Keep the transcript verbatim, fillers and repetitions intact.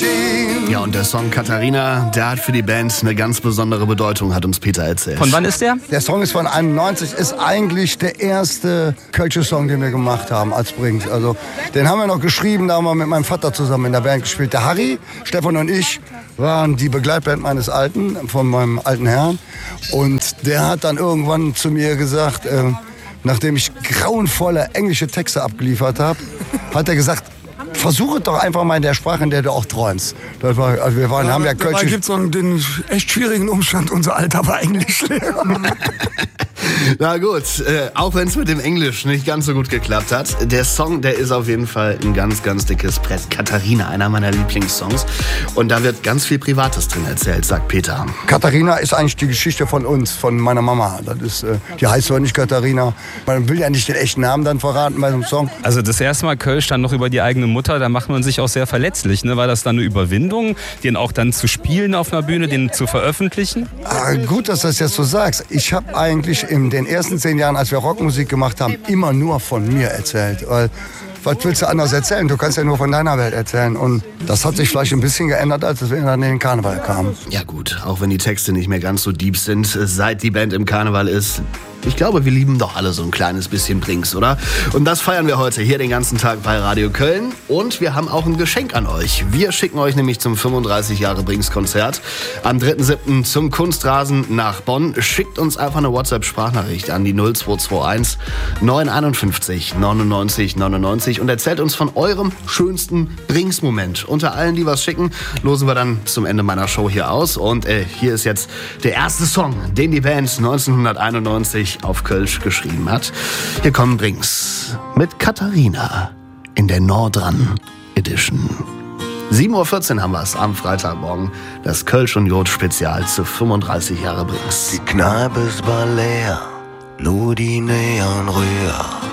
schien. Ja, und der Song Katharina, der hat für die Band eine ganz besondere Bedeutung, hat uns Peter erzählt. Von wann ist der? Der Song ist von einundneunzig, ist eigentlich der erste kölsche Song, den wir gemacht haben als Brings. Also, den haben wir noch geschrieben, da haben wir mit meinem Vater zusammen in der Band gespielt. Der Harry, Stefan und ich waren die Begleitband meines Alten, von meinem alten Herrn. Und der hat dann irgendwann zu mir gesagt, äh, nachdem ich grauenvolle englische Texte abgeliefert habe, hat er gesagt, versuche doch einfach mal in der Sprache, in der du auch träumst. Das war, also wir waren, ja, haben ja Kölsch. Da gibt es so den echt schwierigen Umstand, unser Alter war Englischlehrer. Na gut, äh, auch wenn es mit dem Englisch nicht ganz so gut geklappt hat, der Song, der ist auf jeden Fall ein ganz, ganz dickes Brett. Katharina, einer meiner Lieblingssongs. Und da wird ganz viel Privates drin erzählt, sagt Peter. Katharina ist eigentlich die Geschichte von uns, von meiner Mama. Das ist, äh, die heißt zwar nicht Katharina. Man will ja nicht den echten Namen dann verraten bei so einem Song. Also das erste Mal Kölsch dann noch über die eigene Mutter, da macht man sich auch sehr verletzlich. Ne? War das dann eine Überwindung, den auch dann zu spielen auf einer Bühne, den zu veröffentlichen? Ah, gut, dass du das jetzt so sagst. Ich habe eigentlich in den ersten zehn Jahren, als wir Rockmusik gemacht haben, immer nur von mir erzählt. Weil, was willst du anders erzählen? Du kannst ja nur von deiner Welt erzählen. Und das hat sich vielleicht ein bisschen geändert, als wir dann in den Karneval kamen. Ja gut, auch wenn die Texte nicht mehr ganz so deep sind, seit die Band im Karneval ist. Ich glaube, wir lieben doch alle so ein kleines bisschen Brings, oder? Und das feiern wir heute hier den ganzen Tag bei Radio Köln. Und wir haben auch ein Geschenk an euch. Wir schicken euch nämlich zum fünfunddreißig Jahre Brings-Konzert am dritten siebten zum Kunstrasen nach Bonn. Schickt uns einfach eine WhatsApp-Sprachnachricht an die null zwei zwei eins neun fünf eins neunundneunzig neunundneunzig und erzählt uns von eurem schönsten Brings-Moment. Unter allen, die was schicken, losen wir dann zum Ende meiner Show hier aus. Und äh, hier ist jetzt der erste Song, den die Band neunzehnhunderteinundneunzig auf Kölsch geschrieben hat. Hier kommen Brings mit Katharina in der Nordran Edition. sieben Uhr vierzehn haben wir es am Freitagmorgen. Das Kölsch und Jod Spezial zu fünfunddreißig Jahre Brings. Die Kneipe ist bald leer, nur die Neonröhre